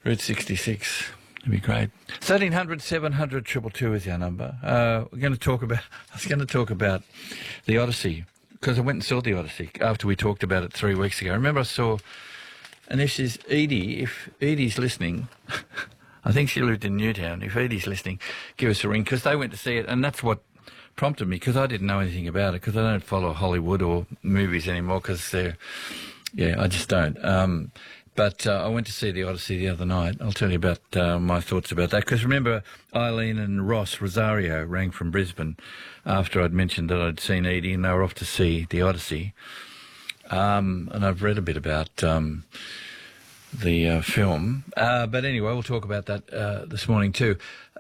Route 66. It'd be great. 1300 700 222 is our number. I was going to talk about the Odyssey, because I went and saw the Odyssey after we talked about it 3 weeks ago. Remember I saw, and if Edie's listening, I think she lived in Newtown. If Edie's listening, give us a ring, because they went to see it, and that's what prompted me, because I didn't know anything about it, because I don't follow Hollywood or movies anymore, because I just don't. But I went to see the Odyssey the other night. I'll tell you about my thoughts about that. Because remember, Eileen and Ross Rosario rang from Brisbane after I'd mentioned that I'd seen Edie, and they were off to see the Odyssey. And I've read a bit about the film. But anyway, we'll talk about that this morning too.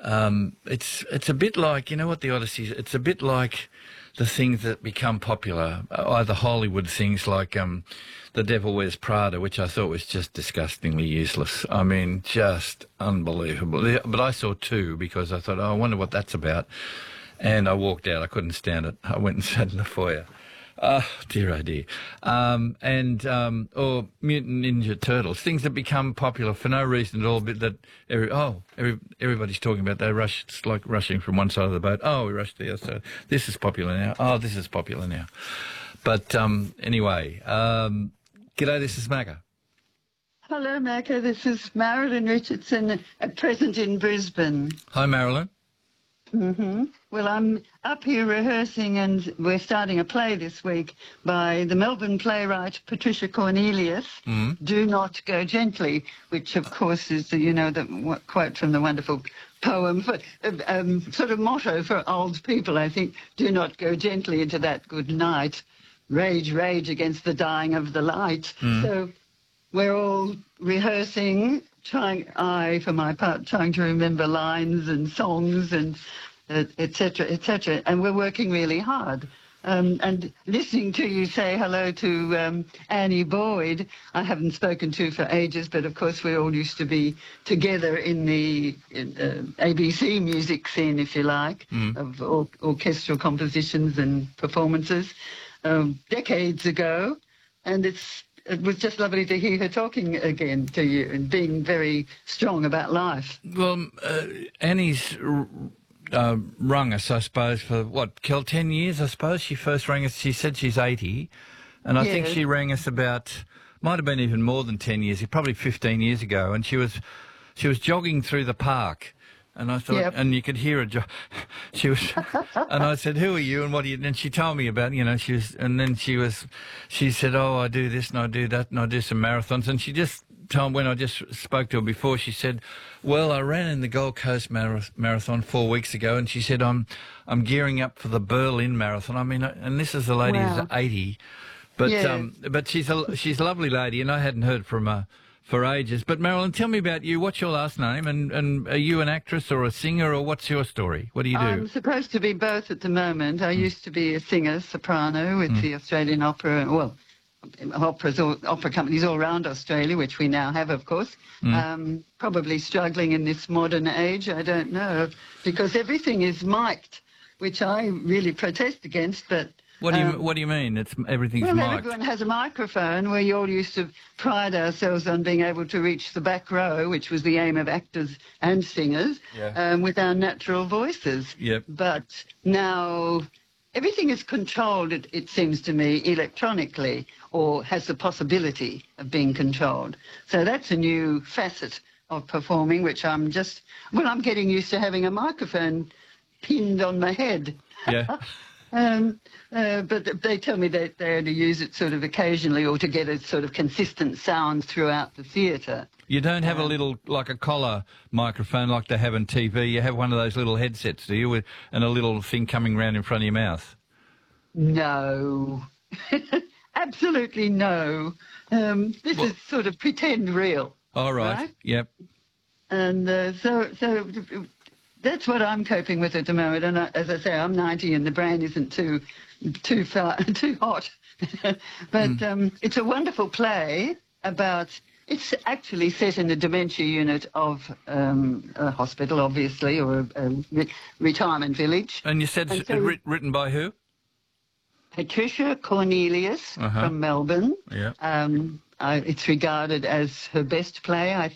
It's a bit like, you know what the Odyssey is? It's a bit like the things that become popular, either Hollywood things like The Devil Wears Prada, which I thought was just disgustingly useless. I mean, just unbelievable. But I saw two because I thought, I wonder what that's about. And I walked out. I couldn't stand it. I went and sat in the foyer. Oh, dear, oh, dear. Or Mutant Ninja Turtles, things that become popular for no reason at all, but that everybody's talking about. They rush, it's like rushing from one side of the boat. Oh, we rushed to the other side. This is popular now. Oh, this is popular now. But anyway, g'day, this is Macca. Hello, Macca. This is Marilyn Richardson, at present in Brisbane. Hi, Marilyn. Mm-hmm. Well, I'm up here rehearsing, and we're starting a play this week by the Melbourne playwright Patricia Cornelius, Do Not Go Gently, which, of course, is, the quote from the wonderful poem, sort of motto for old people, I think. Do not go gently into that good night. Rage, rage against the dying of the light. So we're all rehearsing, for my part, trying to remember lines and songs and et cetera, and we're working really hard. And listening to you say hello to Annie Boyd, I haven't spoken to for ages, but of course we all used to be together in the ABC music scene, if you like, of orchestral compositions and performances decades ago, and it was just lovely to hear her talking again to you and being very strong about life. Well, Annie's rung us, I suppose, for, 10 years, I suppose? She first rang us, she said she's 80, and I think she rang us might have been even more than 10 years, probably 15 years ago, and she was jogging through the park. And I thought, and you could hear her. She was, and I said, "Who are you? And what do you?" And she told me about, she said, "Oh, I do this and I do that and I do some marathons." And she just told me, when I just spoke to her before, she said, "Well, I ran in the Gold Coast Marathon 4 weeks ago," and she said, "I'm gearing up for the Berlin Marathon." I mean, and this is a lady who's 80, but she's a lovely lady, and I hadn't heard from her for ages. But Marilyn, tell me about you. What's your last name? And are you an actress or a singer, or what's your story? What do you do? I'm supposed to be both at the moment. I used to be a singer, soprano, with the Australian Opera, opera companies all around Australia, which we now have, of course. Probably struggling in this modern age, I don't know, because everything is mic'd, which I really protest against, but... What do you mean? Everything's mic'd? Well, everyone has a microphone. We all used to pride ourselves on being able to reach the back row, which was the aim of actors and singers, with our natural voices. Yep. But now everything is controlled, it seems to me, electronically, or has the possibility of being controlled. So that's a new facet of performing, which I'm getting used to having a microphone pinned on my head. Yeah. But they tell me that they only use it sort of occasionally, or to get a sort of consistent sound throughout the theatre. You don't have a little, like a collar microphone like they have on TV. You have one of those little headsets, do you, and a little thing coming round in front of your mouth? No. Absolutely no. This is sort of pretend real. All right. Yep. And so that's what I'm coping with at the moment. And as I say, I'm 90 and the brain isn't too hot. But it's a wonderful play about... It's actually set in the dementia unit of a hospital, obviously, or a retirement village. And you said written by who? Patricia Cornelius from Melbourne. Yeah. It's regarded as her best play, I